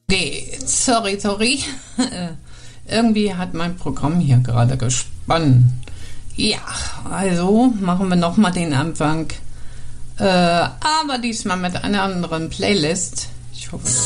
Geht. Sorry. Irgendwie hat mein Programm hier gerade gesponnen. Ja, also machen wir nochmal den Anfang. Aber diesmal mit einer anderen Playlist. Ich hoffe, das